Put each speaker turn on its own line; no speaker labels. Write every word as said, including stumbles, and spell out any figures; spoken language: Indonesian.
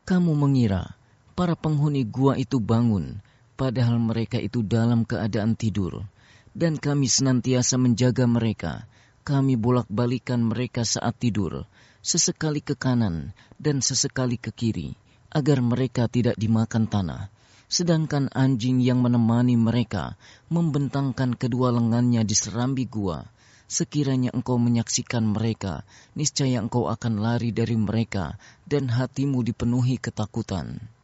Kamu mengira para penghuni gua itu bangun, padahal mereka itu dalam keadaan tidur. Dan kami senantiasa menjaga mereka. Kami bolak-balikan mereka saat tidur, sesekali ke kanan dan sesekali ke kiri, agar mereka tidak dimakan tanah. Sedangkan anjing yang menemani mereka membentangkan kedua lengannya di serambi gua. Sekiranya engkau menyaksikan mereka, niscaya engkau akan lari dari mereka dan hatimu dipenuhi ketakutan.